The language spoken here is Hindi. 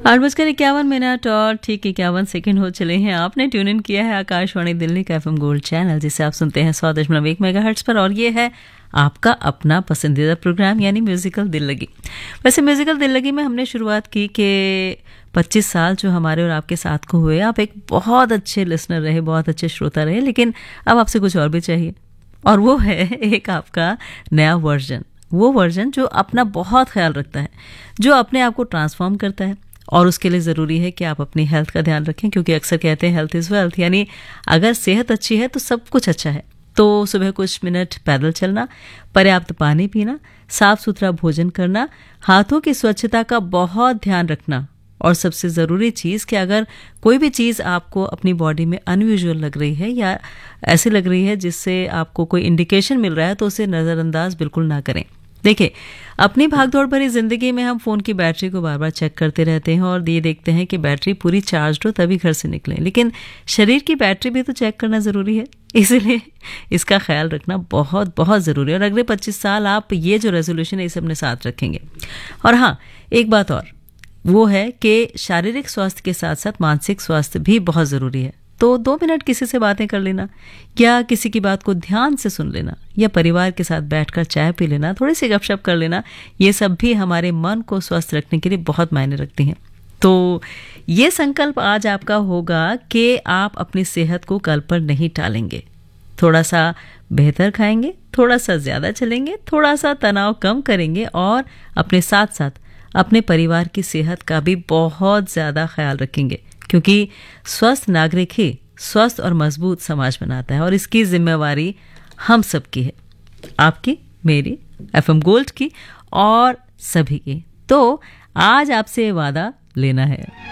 8:51 और ठीक 51 हो चले हैं। आपने ट्यून इन किया है आकाशवाणी दिल्ली का एफएम गोल्ड चैनल, जिसे आप सुनते हैं 100.1 मेगाहर्ट्ज पर, और ये है आपका अपना पसंदीदा प्रोग्राम यानी म्यूजिकल दिल लगी। वैसे म्यूजिकल दिल लगी में हमने शुरुआत की कि 25 साल जो हमारे और आपके साथ को हुए, आप एक बहुत अच्छे लिसनर रहे, बहुत अच्छे श्रोता रहे, लेकिन अब आपसे कुछ और भी चाहिए, और वो है एक आपका नया वर्जन। वो वर्जन जो अपना बहुत ख्याल रखता है, जो अपने आप को ट्रांसफॉर्म करता है, और उसके लिए ज़रूरी है कि आप अपनी हेल्थ का ध्यान रखें, क्योंकि अक्सर कहते हैं हेल्थ इज़ वेल्थ, यानी अगर सेहत अच्छी है तो सब कुछ अच्छा है। तो सुबह कुछ मिनट पैदल चलना, पर्याप्त पानी पीना, साफ सुथरा भोजन करना, हाथों की स्वच्छता का बहुत ध्यान रखना, और सबसे ज़रूरी चीज़ कि अगर कोई भी चीज़ आपको अपनी बॉडी में अनयूजुअल लग रही है या ऐसी लग रही है जिससे आपको कोई इंडिकेशन मिल रहा है, तो उसे नज़रअंदाज बिल्कुल ना करें। देखिए, अपनी भागदौड़ भरी जिंदगी में हम फ़ोन की बैटरी को बार बार चेक करते रहते हैं और ये देखते हैं कि बैटरी पूरी चार्ज हो तभी घर से निकलें, लेकिन शरीर की बैटरी भी तो चेक करना ज़रूरी है। इसीलिए इसका ख्याल रखना बहुत बहुत ज़रूरी है, और अगले 25 साल आप ये जो रेजोल्यूशन है इसे अपने साथ रखेंगे। और हाँ, एक बात और, वो है कि शारीरिक स्वास्थ्य के साथ साथ मानसिक स्वास्थ्य भी बहुत ज़रूरी है। तो 2 मिनट किसी से बातें कर लेना, या किसी की बात को ध्यान से सुन लेना, या परिवार के साथ बैठकर चाय पी लेना, थोड़ी सी गपशप कर लेना, ये सब भी हमारे मन को स्वस्थ रखने के लिए बहुत मायने रखती हैं। तो ये संकल्प आज आपका होगा कि आप अपनी सेहत को कल पर नहीं टालेंगे। थोड़ा सा बेहतर खाएंगे, थोड़ा सा ज़्यादा चलेंगे, थोड़ा सा तनाव कम करेंगे, और अपने साथ साथ अपने परिवार की सेहत का भी बहुत ज़्यादा ख्याल रखेंगे, क्योंकि स्वस्थ नागरिक ही स्वस्थ और मजबूत समाज बनाता है, और इसकी जिम्मेवारी हम सब की है, आपकी, मेरी, एफएम गोल्ड की और सभी की। तो आज आपसे वादा लेना है।